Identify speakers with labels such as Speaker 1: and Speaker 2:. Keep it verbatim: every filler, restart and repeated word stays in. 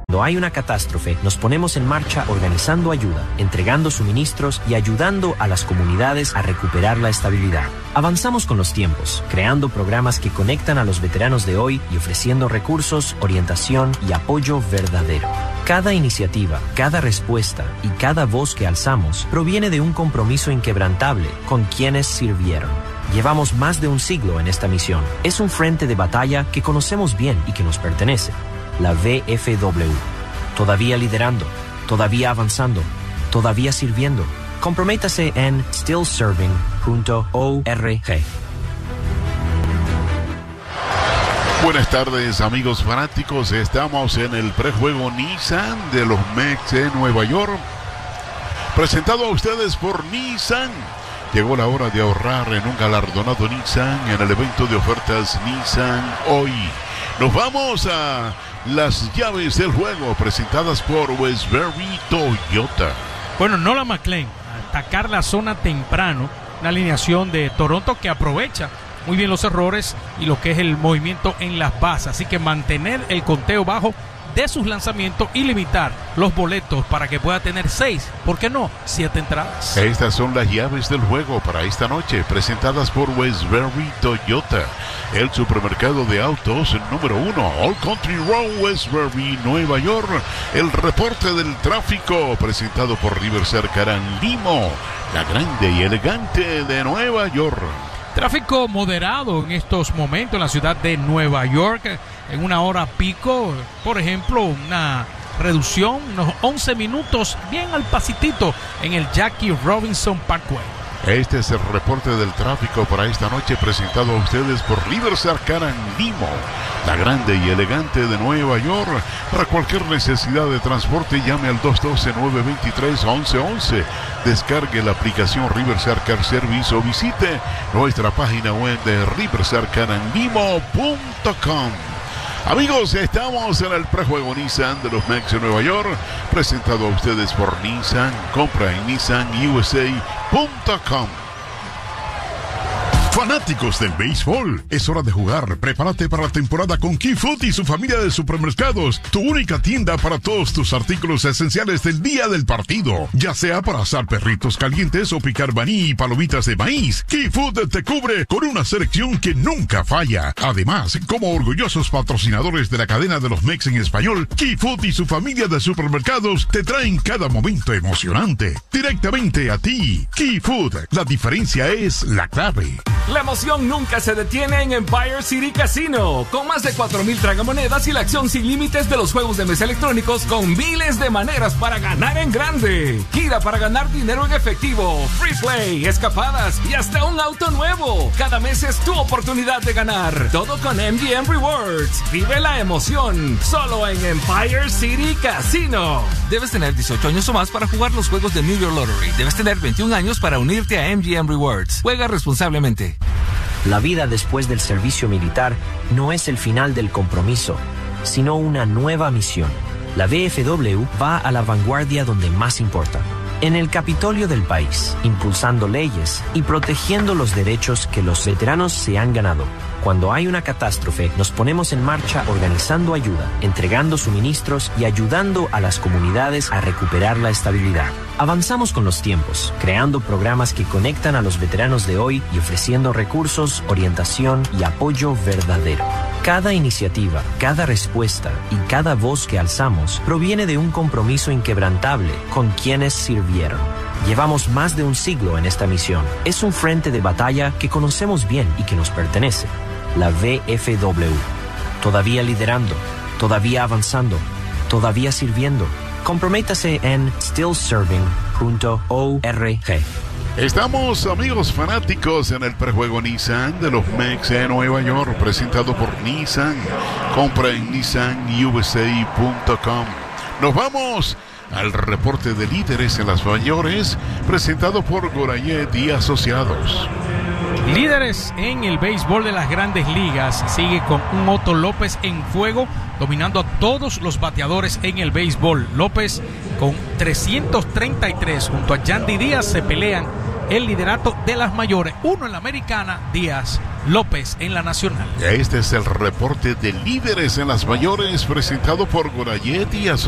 Speaker 1: Cuando hay una catástrofe, nos ponemos en marcha organizando ayuda, entregando suministros y ayudando a las comunidades a recuperar la estabilidad. Avanzamos con los tiempos, creando programas que conectan a los veteranos de hoy y ofreciendo recursos, orientación y apoyo verdadero. Cada iniciativa, cada respuesta y cada voz que alzamos proviene de un compromiso inquebrantable con quienes sirvieron. Llevamos más de un siglo en esta misión. Es un frente de batalla que conocemos bien y que nos pertenece. La V F W. Todavía liderando, todavía avanzando, todavía sirviendo. Comprométase en still serving punto org.
Speaker 2: Buenas tardes, amigos fanáticos. Estamos en el prejuego Nissan de los Mets de Nueva York. Presentado a ustedes por Nissan. Llegó la hora de ahorrar en un galardonado Nissan en el evento de ofertas Nissan hoy. Nos vamos a las llaves del juego presentadas por Westbury Toyota.
Speaker 3: Bueno, Nolan McLean, atacar la zona temprano, una alineación de Toronto que aprovecha muy bien los errores y lo que es el movimiento en las bases, así que mantener el conteo bajo de sus lanzamientos y limitar los boletos para que pueda tener seis, ¿por qué no? Siete entradas.
Speaker 2: Estas son las llaves del juego para esta noche, presentadas por Westbury Toyota, el supermercado de autos número uno, All Country Road, Westbury, Nueva York. El reporte del tráfico, presentado por Riverside Caran Limo, la grande y elegante de Nueva York.
Speaker 3: Tráfico moderado en estos momentos en la ciudad de Nueva York, en una hora pico, por ejemplo, una reducción, unos once minutos, bien al pasitito en el Jackie Robinson Parkway.
Speaker 2: Este es el reporte del tráfico para esta noche, presentado a ustedes por Riverside Caran Limo, la grande y elegante de Nueva York. Para cualquier necesidad de transporte, llame al dos uno dos, nueve dos tres, once once. Descargue la aplicación Riverside Car Service o visite nuestra página web de riverside caran limo punto com. Amigos, estamos en el prejuego Nissan de los Mets de Nueva York, presentado a ustedes por Nissan. Compra en nissan u s a punto com. Fanáticos del béisbol, es hora de jugar. Prepárate para la temporada con Key Food y su familia de supermercados, tu única tienda para todos tus artículos esenciales del día del partido, ya sea para asar perritos calientes o picar maní y palomitas de maíz. Key Food te cubre con una selección que nunca falla. Además, como orgullosos patrocinadores de la cadena de los Mex en español, Key Food y su familia de supermercados te traen cada momento emocionante directamente a ti. Key Food, la diferencia es la clave.
Speaker 4: La emoción nunca se detiene en Empire City Casino, con más de cuatro mil tragamonedas y la acción sin límites de los juegos de mesa electrónicos con miles de maneras para ganar en grande. Gira para ganar dinero en efectivo, free play, escapadas y hasta un auto nuevo. Cada mes es tu oportunidad de ganar. Todo con M G M Rewards. Vive la emoción, solo en Empire City Casino. Debes tener dieciocho años o más para jugar los juegos de New York Lottery. Debes tener veintiún años para unirte a M G M Rewards. Juega responsablemente.
Speaker 1: La vida después del servicio militar no es el final del compromiso, sino una nueva misión. La V F W va a la vanguardia donde más importa, en el Capitolio del país, impulsando leyes y protegiendo los derechos que los veteranos se han ganado. Cuando hay una catástrofe, nos ponemos en marcha organizando ayuda, entregando suministros y ayudando a las comunidades a recuperar la estabilidad. Avanzamos con los tiempos, creando programas que conectan a los veteranos de hoy y ofreciendo recursos, orientación y apoyo verdadero. Cada iniciativa, cada respuesta y cada voz que alzamos proviene de un compromiso inquebrantable con quienes sirvieron. Llevamos más de un siglo en esta misión. Es un frente de batalla que conocemos bien y que nos pertenece. La V F W. Todavía liderando, todavía avanzando, todavía sirviendo. Comprométase en still serving punto org.
Speaker 2: Estamos, amigos fanáticos, en el prejuego Nissan de los Mets de Nueva York, presentado por Nissan. Compra en nissan u s a punto com. Nos vamos al reporte de líderes en las mayores, presentado por Gorayet y Asociados.
Speaker 3: Líderes en el béisbol de las grandes ligas, sigue con un Otto López en fuego, dominando a todos los bateadores en el béisbol. López con trescientos treinta y tres junto a Yandy Díaz se pelean el liderato de las mayores, uno en la americana, Díaz, López en la nacional.
Speaker 2: Este es el reporte de líderes en las mayores, presentado por Gorayet y Asociados.